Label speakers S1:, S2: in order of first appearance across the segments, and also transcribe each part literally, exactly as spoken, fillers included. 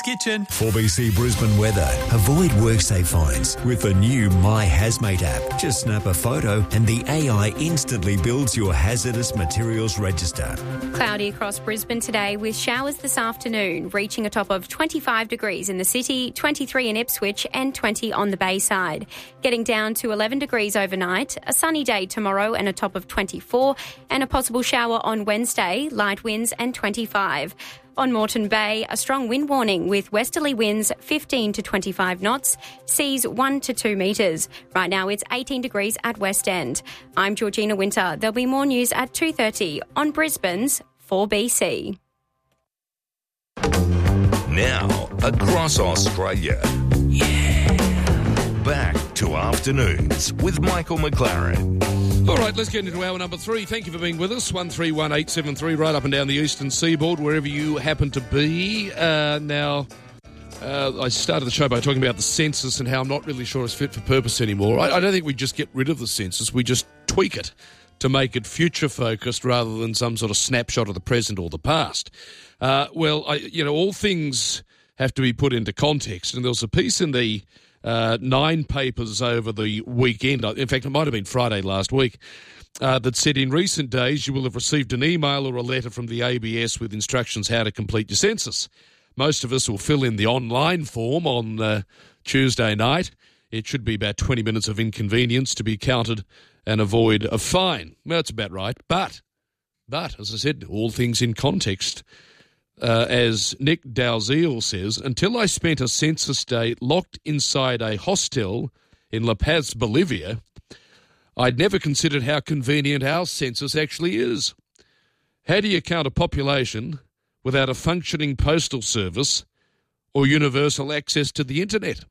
S1: kitchen.
S2: four B C Brisbane weather. Avoid WorkSafe fines with the new My Hazmate app. Just snap a photo and the A I instantly builds your hazardous materials register.
S3: Cloudy across Brisbane today with showers this afternoon, reaching a top of twenty-five degrees in the city, twenty-three in Ipswich and twenty on the Bayside. Getting down to eleven degrees overnight, a sunny day tomorrow and a top of twenty-four, and a possible shower on Wednesday, light winds and twenty-five. On Moreton Bay, a strong wind warning with westerly winds fifteen to twenty-five knots, seas one to two metres. Right now it's eighteen degrees at West End. I'm Georgina Winter. There'll be more news at two thirty on Brisbane's four B C.
S4: Now, across Australia. Yeah. Back to Afternoons with Michael McLaren.
S5: All right, let's get into hour number three. Thank you for being with us. one three one eight seven three, right up and down the eastern seaboard, wherever you happen to be. Uh, now, uh, I started the show by talking about the census and how I'm not really sure it's fit for purpose anymore. I, I don't think we just get rid of the census. We just tweak it to make it future-focused rather than some sort of snapshot of the present or the past. Uh, well, I, you know, all things have to be put into context. And there was a piece in the Uh, nine papers over the weekend, in fact it might have been Friday last week, uh, that said in recent days you will have received an email or a letter from the A B S with instructions how to complete your census. Most of us will fill in the online form on uh, Tuesday night. It should be about twenty minutes of inconvenience to be counted and avoid a fine. Well, that's about right. But, but as I said, all things in context. Uh, as Nick Dalziel says, until I spent a census day locked inside a hostel in La Paz, Bolivia, I'd never considered how convenient our census actually is. How do you count a population without a functioning postal service or universal access to the internet?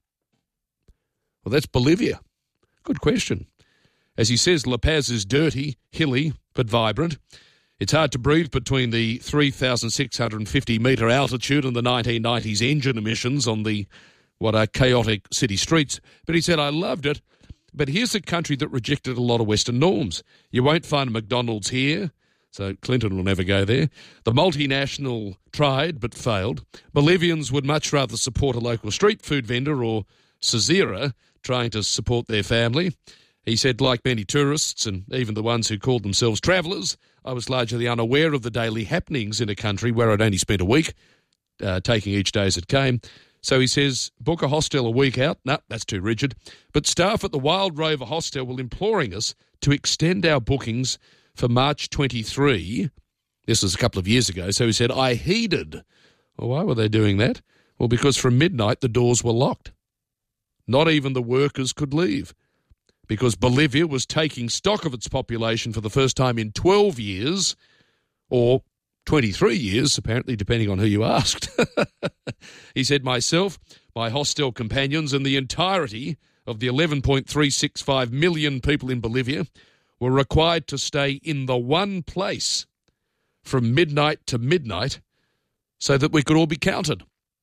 S5: Well, that's Bolivia. Good question. As he says, La Paz is dirty, hilly, but vibrant. It's hard to breathe between the three thousand six hundred fifty metre altitude and the nineteen nineties engine emissions on the, what are chaotic city streets. But he said, I loved it, but here's a country that rejected a lot of Western norms. You won't find a McDonald's here, so Clinton will never go there. The multinational tried but failed. Bolivians would much rather support a local street food vendor or Cesira trying to support their family. He said, like many tourists and even the ones who called themselves travellers, I was largely unaware of the daily happenings in a country where I'd only spent a week, uh, taking each day as it came. So he says, book a hostel a week out. No, that's too rigid. But staff at the Wild Rover Hostel were imploring us to extend our bookings for March twenty-three. This was a couple of years ago. So he said, I heeded. Well, why were they doing that? Well, because from midnight the doors were locked. Not even the workers could leave. Because Bolivia was taking stock of its population for the first time in twelve years, or twenty-three years, apparently, depending on who you asked. He said, myself, my hostel companions, and the entirety of the eleven point three six five million people in Bolivia were required to stay in the one place from midnight to midnight so that we could all be counted.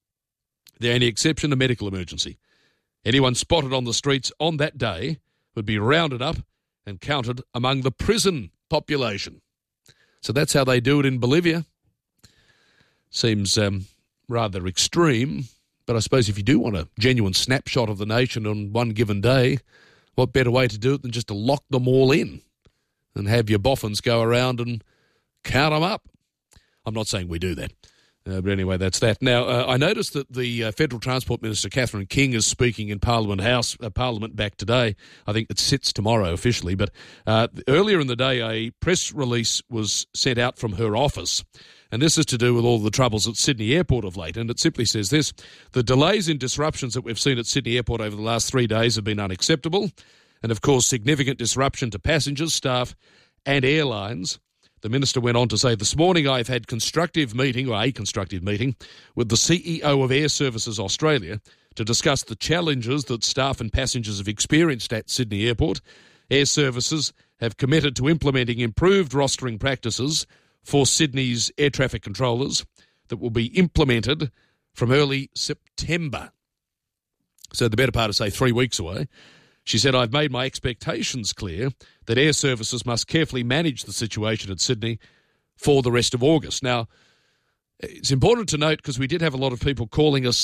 S5: The only exception, a medical emergency. Anyone spotted on the streets on that day would be rounded up and counted among the prison population. So that's how they do it in Bolivia. Seems um, rather extreme, but I suppose if you do want a genuine snapshot of the nation on one given day, what better way to do it than just to lock them all in and have your boffins go around and count them up? I'm not saying we do that. Uh, but anyway, that's that. Now, uh, I noticed that the uh, Federal Transport Minister, Catherine King, is speaking in Parliament House, uh, Parliament back today. I think it sits tomorrow officially. But uh, earlier in the day, a press release was sent out from her office. And this is to do with all the troubles at Sydney Airport of late. And it simply says this: the delays and disruptions that we've seen at Sydney Airport over the last three days have been unacceptable and have caused significant disruption to passengers, staff and airlines. The Minister went on to say, this morning I've had constructive meeting, or a constructive meeting, with the C E O of Air Services Australia to discuss the challenges that staff and passengers have experienced at Sydney Airport. Air Services have committed to implementing improved rostering practices for Sydney's air traffic controllers that will be implemented from early September. So the better part of, say, three weeks away. She said, I've made my expectations clear that Air Services must carefully manage the situation at Sydney for the rest of August. Now, it's important to note, because we did have a lot of people calling us